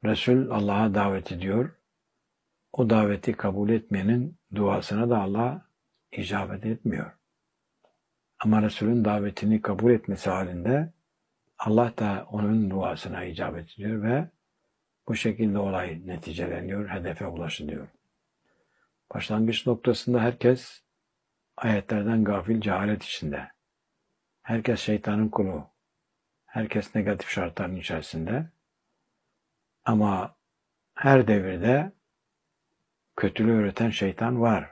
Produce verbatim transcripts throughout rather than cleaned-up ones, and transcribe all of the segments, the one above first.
Resul Allah'a davet ediyor. O daveti kabul etmeyenin duasına da Allah icabet etmiyor. Ama Resul'ün davetini kabul etmesi halinde Allah da onun duasına icabet ediyor ve bu şekilde olay neticeleniyor, hedefe ulaşılıyor. Başlangıç noktasında herkes ayetlerden gafil, cehalet içinde. Herkes şeytanın kulu. Herkes negatif şartların içerisinde. Ama her devirde kötülüğü öğreten şeytan var.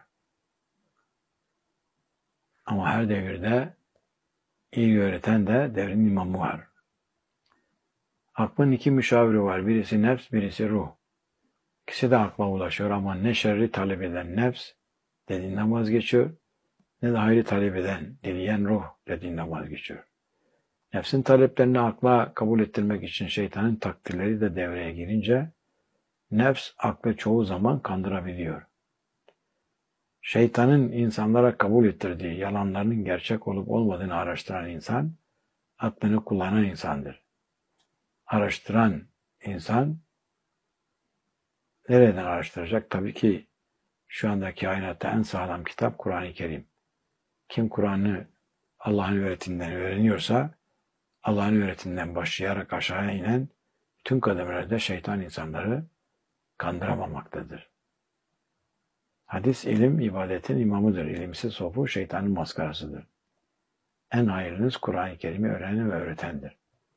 Ama her devirde iyi öğreten de devrin imamı var. Aklın iki müşaviri var. Birisi nefs, birisi ruh. İkisi de akla ulaşıyor ama ne şerri talep eden nefs dediğinden vazgeçiyor, ne de hayrı talep eden, dileyen ruh dediğinden vazgeçiyor. Nefsin taleplerini akla kabul ettirmek için şeytanın takdirleri de devreye girince nefs aklı çoğu zaman kandırabiliyor. Şeytanın insanlara kabul ettirdiği yalanlarının gerçek olup olmadığını araştıran insan, aklını kullanan insandır. Araştıran insan nereden araştıracak? Tabii ki şu andaki kainatta en sağlam kitap Kur'an-ı Kerim. Kim Kur'an'ı Allah'ın öğretiminden öğreniyorsa, Allah'ın öğretiminden başlayarak aşağıya inen tüm kademelerde şeytan insanları kandıramamaktadır. Hadis, ilim, ibadetin imamıdır. İlimsiz sofu şeytanın maskarasıdır. En hayırlınız Kur'an-ı Kerim'i öğrenen ve öğretendir.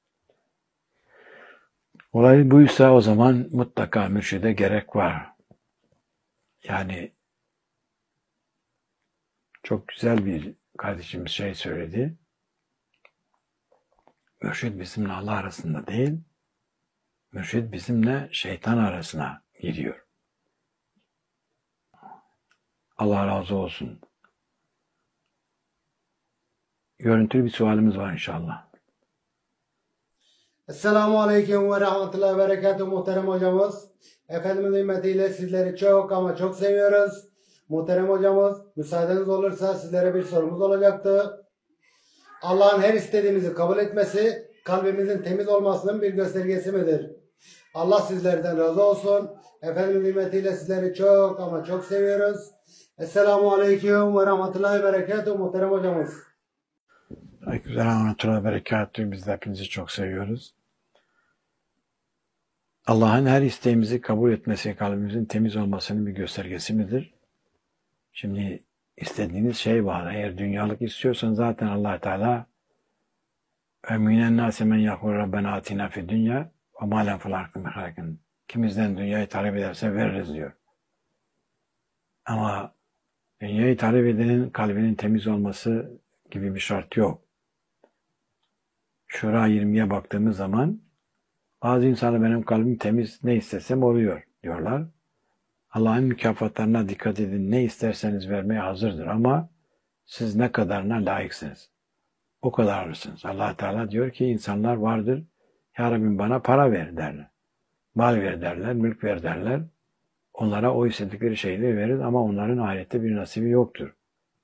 Olay buysa o zaman mutlaka mürşide gerek var. Yani çok güzel bir kardeşimiz şey söyledi. Mürşid bizimle Allah arasında değil, mürşid bizimle şeytan arasına giriyor. Allah razı olsun. Görüntülü bir sualimiz var inşallah. Esselamu Aleyküm ve Rahmetullahi ve Berekatuhu muhterem hocamız. Efendimin hürmetiyle sizleri çok ama çok seviyoruz. Muhterem hocamız, müsaadeniz olursa sizlere bir sorumuz olacaktı. Allah'ın her istediğimizi kabul etmesi, kalbimizin temiz olmasının bir göstergesi midir? Allah sizlerden razı olsun. Efendimin hürmetiyle sizleri çok ama çok seviyoruz. Esselamu Aleyküm ve Rahmetullahi ve Berekatuhu muhterem hocamız. Aleykümselam ve Rahmetullahi ve Berekatuhu. Biz de hepinizi çok seviyoruz. Allah'ın her isteğimizi kabul etmesi, kalbimizin temiz olmasının bir göstergesi midir? Şimdi istediğiniz şey var. Eğer dünyalık istiyorsan zaten Allah Teala "Eminen nâse men yekûlu rabbena atina fid dünya ve mâ lehum fil âhireti min halâkin." Kimizden dünyayı talep ederse veririz diyor. Ama dünyayı talep edenin kalbinin temiz olması gibi bir şart yok. Şura yirmiye baktığımız zaman bazı insanlar benim kalbim temiz, ne istesem oluyor diyorlar. Allah'ın mükafatlarına dikkat edin. Ne isterseniz vermeye hazırdır ama siz ne kadarına layıksınız. O kadar alırsınız. Allah Teala diyor ki insanlar vardır. Ya Rabbim bana para ver derler. Mal ver derler, mülk ver derler. Onlara o istedikleri şeyleri verir ama onların ahirette bir nasibi yoktur.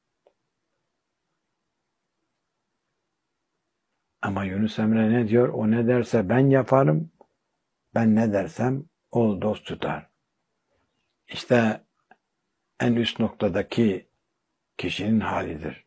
Ama Yunus Emre ne diyor? O ne derse ben yaparım, ben ne dersem o dost tutar. İşte en üst noktadaki kişinin halidir.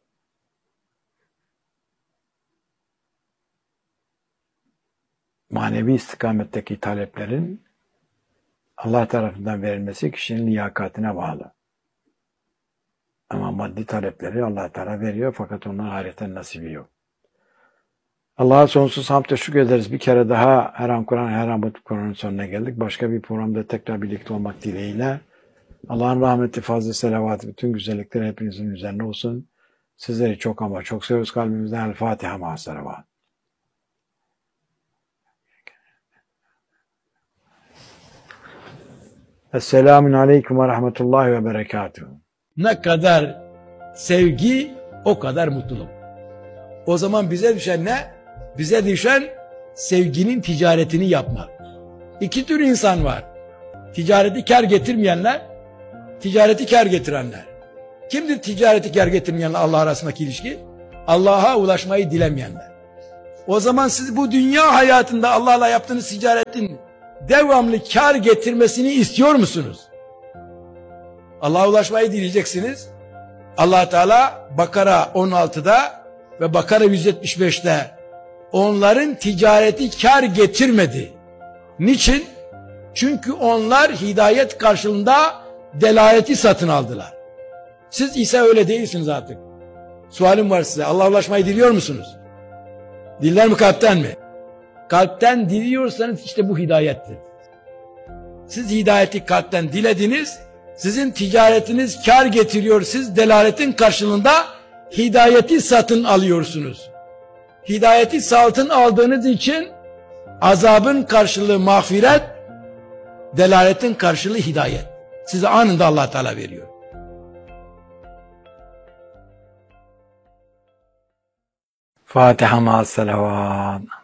Manevi istikametteki taleplerin Allah tarafından verilmesi kişinin liyakatine bağlı. Ama maddi talepleri Allah Teala veriyor fakat onların ahiretten nasibi yok. Allah'a sonsuz hamd ve şükür ederiz. Bir kere daha her an Kur'an, her an Kur'an'ın sonuna geldik. Başka bir programda tekrar birlikte olmak dileğiyle. Allah'ın rahmeti, fazla selavatı, bütün güzellikler hepinizin üzerine olsun. Sizleri çok ama çok seviyoruz kalbimizden. El Fatiha ma'a salavat. Esselamun Aleyküm ve Rahmetullahi ve Berekatuhu. Ne kadar sevgi, o kadar mutluluk. O zaman bize düşen ne? Bize düşen sevginin ticaretini yapmak. İki tür insan var. Ticareti kar getirmeyenler, ticareti kar getirenler. Kimdir ticareti kar getirmeyenler Allah arasındaki ilişki? Allah'a ulaşmayı dilemeyenler. O zaman siz bu dünya hayatında Allah'la yaptığınız ticaretin devamlı kar getirmesini istiyor musunuz? Allah'a ulaşmayı dileyeceksiniz. Allah Teala Bakara on altıda ve Bakara yüz yetmiş beşte onların ticareti kar getirmedi. Niçin? Çünkü onlar hidayet karşılığında delaleti satın aldılar. Siz ise öyle değilsiniz artık. Sualim var size. Allah'a ulaşmayı diliyor musunuz? Diller mi, kalpten mi? Kalpten diliyorsanız işte bu hidayettir. Siz hidayeti kalpten dilediniz. Sizin ticaretiniz kar getiriyor. Siz delaletin karşılığında hidayeti satın alıyorsunuz. Hidayeti satın aldığınız için azabın karşılığı mağfiret, delaletin karşılığı hidayet. Size anında Allah Teala veriyor. Fatiha ma'as salavat.